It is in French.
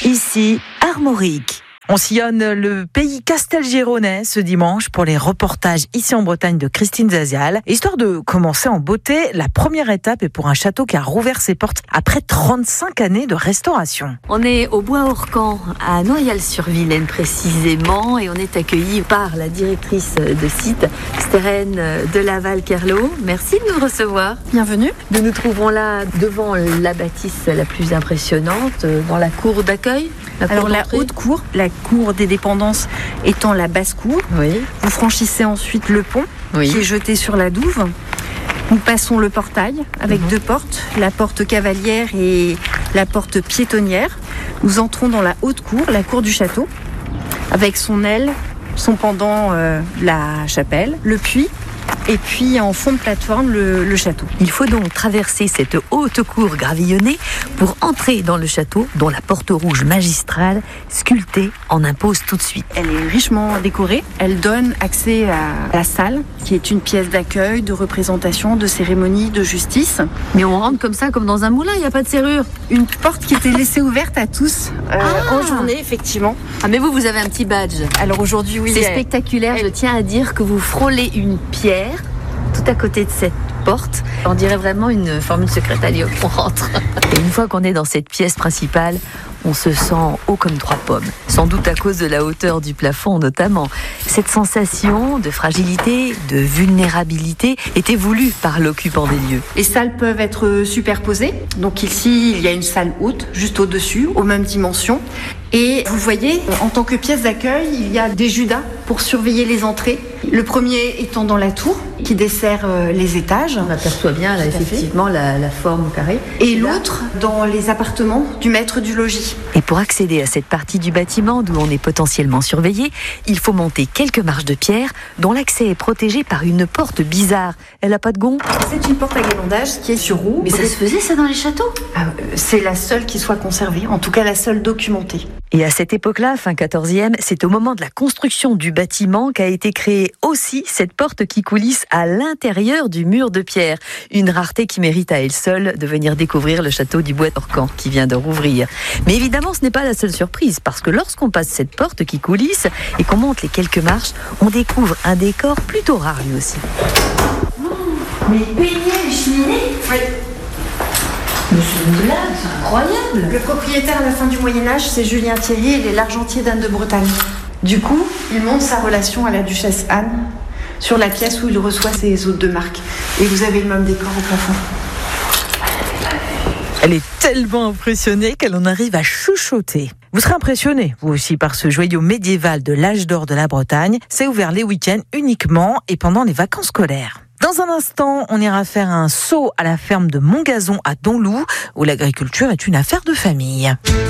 Ici, Armorique. On sillonne le pays castelgironais ce dimanche pour les reportages ici en Bretagne de Christine Zazial. Histoire de commencer en beauté, la première étape est pour un château qui a rouvert ses portes après 35 années de restauration. On est au Bois-Orcan, à Noyal-sur-Vilaine précisément, et on est accueilli par la directrice de site, Stérène de Laval-Kerlo. Merci de nous recevoir. Bienvenue. Nous nous trouvons là devant la bâtisse la plus impressionnante, dans la cour d'accueil. Alors la haute cour, la cour des dépendances étant la basse cour. Oui. Vous franchissez ensuite le pont Oui. qui est jeté sur la douve. Nous passons le portail avec deux portes, la porte cavalière et la porte piétonnière. Nous entrons dans la haute cour, la cour du château, avec son aile, son pendant, la chapelle, le puits. Et puis en fond de plateforme, le château. Il faut donc traverser cette haute cour gravillonnée pour entrer dans le château dont la porte rouge magistrale, sculptée, en impose tout de suite. Elle est richement décorée. Elle donne accès à la salle, qui est une pièce d'accueil, de représentation, de cérémonie, de justice. Mais on rentre comme ça, comme dans un moulin, il n'y a pas de serrure. Une porte qui était laissée ouverte à tous en journée, effectivement. Ah mais vous avez un petit badge. Alors aujourd'hui, oui. C'est spectaculaire, je tiens à dire que vous frôlez une pierre tout à côté de cette porte. On dirait vraiment une formule secrète. Allez, on rentre. Et une fois qu'on est dans cette pièce principale, on se sent haut comme 3 pommes. Sans doute à cause de la hauteur du plafond notamment. Cette sensation de fragilité, de vulnérabilité était voulue par l'occupant des lieux. Les salles peuvent être superposées. Donc ici, il y a une salle haute, juste au-dessus, aux mêmes dimensions. Et vous voyez, en tant que pièce d'accueil, il y a des judas pour surveiller les entrées. Le premier étant dans la tour, qui dessert les étages. On aperçoit bien là, effectivement la forme carrée. Et l'autre dans les appartements du maître du logis. Et pour accéder à cette partie du bâtiment d'où on est potentiellement surveillé, il faut monter quelques marches de pierre dont l'accès est protégé par une porte bizarre. Elle n'a pas de gonds. C'est une porte à galandage qui est sur roue. Mais ça se faisait ça dans les châteaux ? C'est la seule qui soit conservée, en tout cas la seule documentée. Et à cette époque-là, fin 14e, c'est au moment de la construction du bâtiment qu'a été créée aussi cette porte qui coulisse à l'intérieur du mur de pierre. Une rareté qui mérite à elle seule de venir découvrir le château du Bois-Orcan qui vient de rouvrir. Mais évidemment, ce n'est pas la seule surprise, parce que lorsqu'on passe cette porte qui coulisse et qu'on monte les quelques marches, on découvre un décor plutôt rare lui aussi. Mais peigner les cheminées ? Oui. Mais c'est une blague, c'est incroyable. Le propriétaire à la fin du Moyen-Âge, c'est Julien Thierry, il est l'argentier d'Anne de Bretagne. Du coup, il montre sa relation à la duchesse Anne sur la pièce où il reçoit ses hôtes de marque. Et vous avez le même décor au plafond. Elle est tellement impressionnée qu'elle en arrive à chuchoter. Vous serez impressionné, vous aussi, par ce joyau médiéval de l'âge d'or de la Bretagne. C'est ouvert les week-ends uniquement et pendant les vacances scolaires. Dans un instant, on ira faire un saut à la ferme de Montgazon à Donloup, où l'agriculture est une affaire de famille.